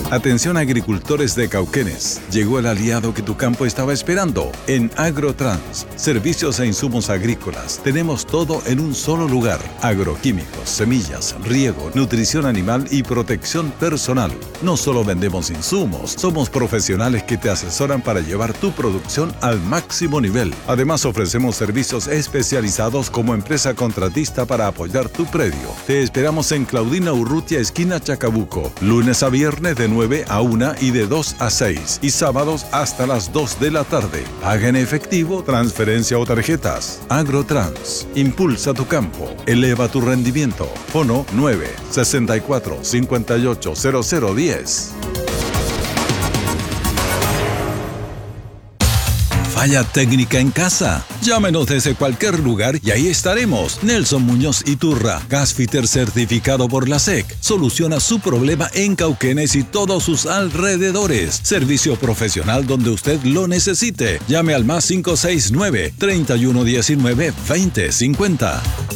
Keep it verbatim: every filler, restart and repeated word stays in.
Atención agricultores de Cauquenes, llegó el aliado que tu campo estaba esperando. En Agrotrans, servicios e insumos agrícolas, tenemos todo en un solo lugar. Agroquímicos, semillas, riego, nutrición animal y protección personal. No solo vendemos insumos, somos profesionales que te asesoran para llevar tu producción al máximo nivel. Además, ofrecemos servicios especializados como empresa contratista para apoyar tu predio. Te esperamos en Claudina Urrutia, esquina Chacabuco, lunes a viernes de nueve a una y de dos a seis, y sábados hasta las dos de la tarde. Paga en efectivo, transferencia o tarjetas. Agrotrans, impulsa tu campo, eleva tu rendimiento. Fono nueve sesenta y cuatro, cincuenta y ocho, cero cero diez. ¿Falla técnica en casa? Llámenos desde cualquier lugar y ahí estaremos. Nelson Muñoz Iturra, Gasfitter certificado por la S E C. Soluciona su problema en Cauquenes y todos sus alrededores. Servicio profesional donde usted lo necesite. Llame al más cinco seis nueve, treinta y uno diecinueve, veinte cincuenta.